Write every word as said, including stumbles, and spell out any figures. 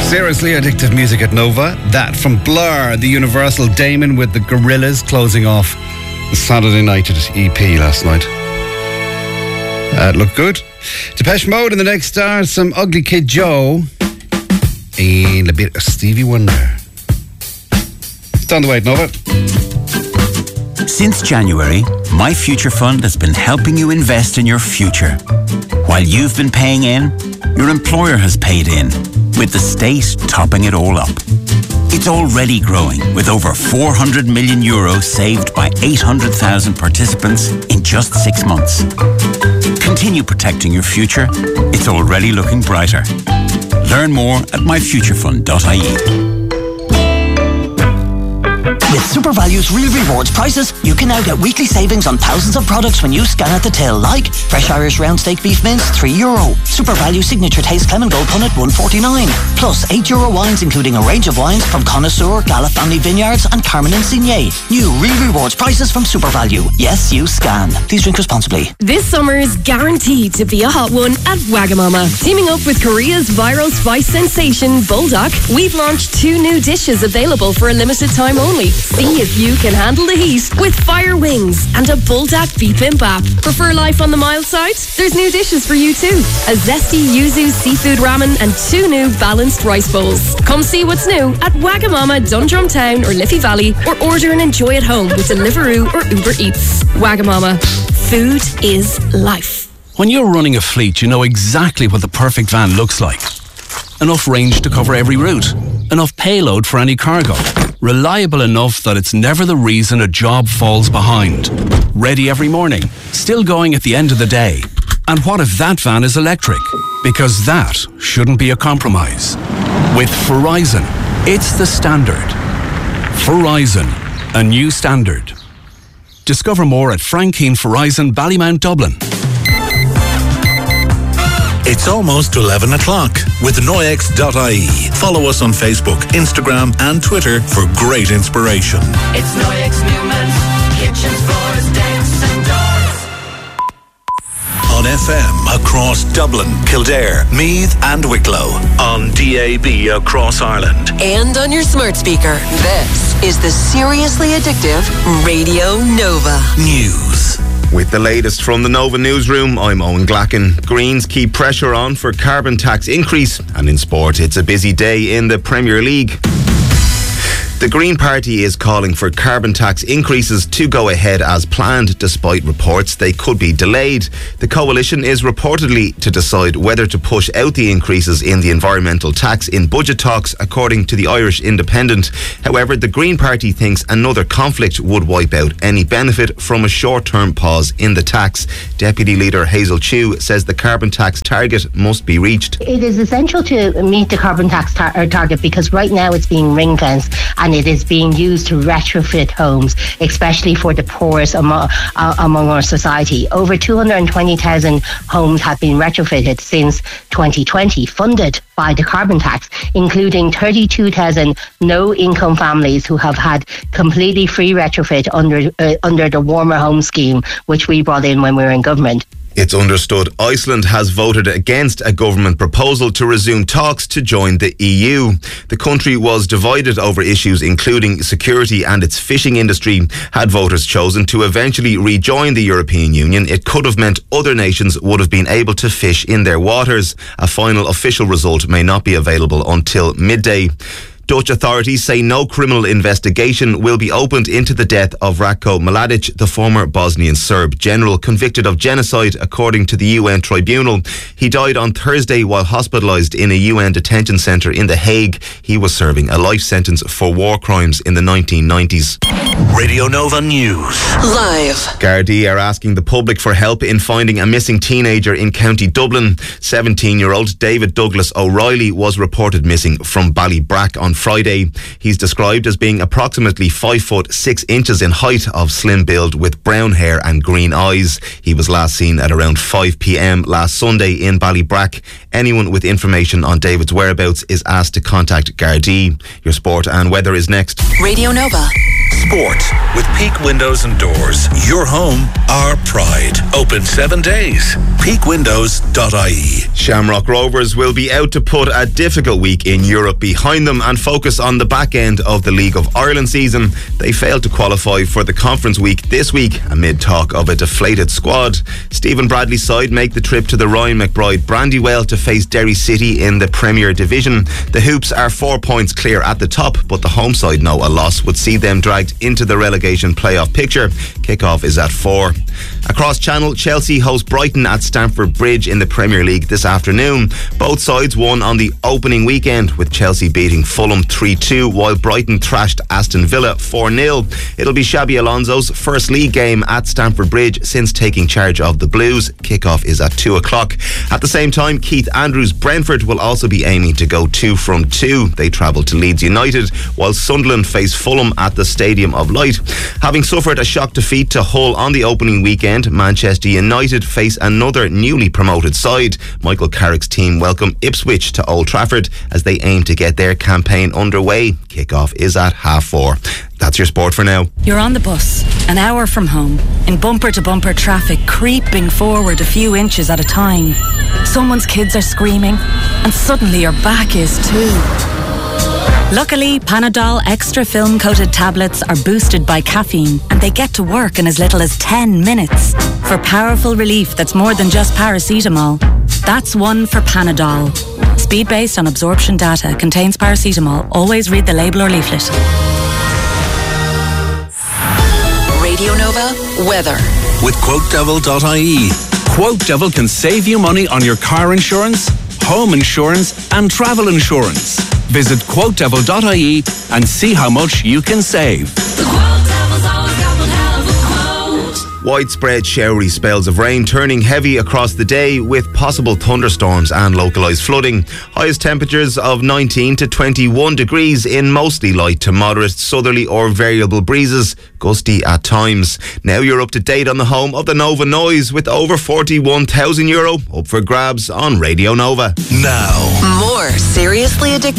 Seriously addictive music at Nova. That from Blur, the Universal Damon with the Gorillaz closing off the Saturday Night E P last night. That looked good. Depeche Mode in the next star, some Ugly Kid Joe, and a bit of Stevie Wonder. It's on the way at Nova. Since January, My Future Fund has been helping you invest in your future. While you've been paying in, your employer has paid in, with the state topping it all up. It's already growing, with over four hundred million euros saved by eight hundred thousand participants in just six months. Continue protecting your future. It's already looking brighter. Learn more at my future fund dot I E. With SuperValue's Real Rewards prices, you can now get weekly savings on thousands of products when you scan at the till, like fresh Irish round steak beef mince, three euro. SuperValue Signature Taste Clement Gold Punnet, one forty-nine. Plus eight euro wines, including a range of wines from Connoisseur, Gala Family Vineyards and Carmen and Signet. New Real Rewards prices from SuperValue. Yes, you scan. Please drink responsibly. This summer is guaranteed to be a hot one at Wagamama. Teaming up with Korea's viral spice sensation, Buldak, we've launched two new dishes available for a limited time only. See if you can handle the heat with Fire Wings and a Buldak bibimbap. Prefer life on the mild side? There's new dishes for you too. A zesty yuzu seafood ramen and two new balanced rice bowls. Come see what's new at Wagamama, Dundrum Town or Liffey Valley, or order and enjoy at home with Deliveroo or Uber Eats. Wagamama. Food is life. When you're running a fleet, you know exactly what the perfect van looks like. Enough range to cover every route. Enough payload for any cargo. Reliable enough that it's never the reason a job falls behind. Ready every morning. Still going at the end of the day. And what if that van is electric? Because that shouldn't be a compromise. With Verizon, it's the standard. Verizon, a new standard. Discover more at Frank Keane Verizon, Ballymount, Dublin. It's almost eleven o'clock with Noyex dot I E. Follow us on Facebook, Instagram and Twitter for great inspiration. It's Noyex Newman, kitchens, floors, decks and doors. On F M across Dublin, Kildare, Meath and Wicklow. On D A B across Ireland. And on your smart speaker. This is the seriously addictive Radio Nova. News. With the latest from the Nova Newsroom, I'm Owen Glacken. Greens keep pressure on for carbon tax increase. And in sport, it's a busy day in the Premier League. The Green Party is calling for carbon tax increases to go ahead as planned, despite reports they could be delayed. The coalition is reportedly to decide whether to push out the increases in the environmental tax in budget talks, according to the Irish Independent. However, the Green Party thinks another conflict would wipe out any benefit from a short-term pause in the tax. Deputy Leader Hazel Chu says the carbon tax target must be reached. It is essential to meet the carbon tax tar- target because right now it's being ring-fenced and it is being used to retrofit homes, especially for the poorest among, uh, among our society. Over two hundred twenty thousand homes have been retrofitted since twenty twenty, funded by the carbon tax, including thirty-two thousand no-income families who have had completely free retrofit under uh, under the Warmer Home Scheme, which we brought in when we were in government. It's understood Iceland has voted against a government proposal to resume talks to join the E U. The country was divided over issues including security and its fishing industry. Had voters chosen to eventually rejoin the European Union, it could have meant other nations would have been able to fish in their waters. A final official result may not be available until midday. Dutch authorities say no criminal investigation will be opened into the death of Ratko Mladic, the former Bosnian Serb general convicted of genocide, according to the U N tribunal. He died on Thursday while hospitalised in a U N detention centre in The Hague. He was serving a life sentence for war crimes in the nineteen nineties. Radio Nova News. Live. Gardaí are asking the public for help in finding a missing teenager in County Dublin. seventeen-year-old David Douglas O'Reilly was reported missing from Ballybrack on Friday. He's described as being approximately five foot six inches in height, of slim build with brown hair and green eyes. He was last seen at around five p.m. last Sunday in Ballybrack. Anyone with information on David's whereabouts is asked to contact Gardaí. Your sport and weather is next. Radio Nova. Sport with Peak Windows and Doors. Your home, our pride. Open seven days. peak windows dot I E. Shamrock Rovers will be out to put a difficult week in Europe behind them and focus on the back end of the League of Ireland season. They failed to qualify for the conference week this week amid talk of a deflated squad. Stephen Bradley's side make the trip to the Ryan McBride Brandywell to face Derry City in the Premier Division. The Hoops are four points clear at the top, but the home side know a loss would see them dragged into the relegation playoff picture. Kickoff is at four. Across Channel, Chelsea host Brighton at Stamford Bridge in the Premier League this afternoon. Both sides won on the opening weekend, with Chelsea beating Fulham three two while Brighton thrashed Aston Villa four nil. It'll be Xabi Alonso's first league game at Stamford Bridge since taking charge of the Blues. Kickoff is at two o'clock. At the same time, Keith Andrews' Brentford will also be aiming to go two from two. They travel to Leeds United, while Sunderland face Fulham at the Stadium of Light. Having suffered a shock defeat to Hull on the opening weekend, Manchester United face another newly promoted side. Michael Carrick's team welcome Ipswich to Old Trafford as they aim to get their campaign underway. Kickoff is at half four. That's your sport for now. You're on the bus, an hour from home, in bumper-to-bumper traffic, creeping forward a few inches at a time. Someone's kids are screaming, and suddenly your back is too. Luckily, Panadol extra film-coated tablets are boosted by caffeine, and they get to work in as little as ten minutes. For powerful relief that's more than just paracetamol. That's one for Panadol. Speed based on absorption data, contains paracetamol. Always read the label or leaflet. Radio Nova weather with quote devil dot I E. Quote Devil can save you money on your car insurance, home insurance and travel insurance. Visit quote devil dot I E and see how much you can save. The Quote Devil's always got one hell of a quote. Widespread showery spells of rain turning heavy across the day with possible thunderstorms and localised flooding. Highest temperatures of nineteen to twenty-one degrees in mostly light to moderate southerly or variable breezes, gusty at times. Now you're up to date on the home of the Nova Noise with over forty-one thousand euro up for grabs on Radio Nova. Now, more seriously addictive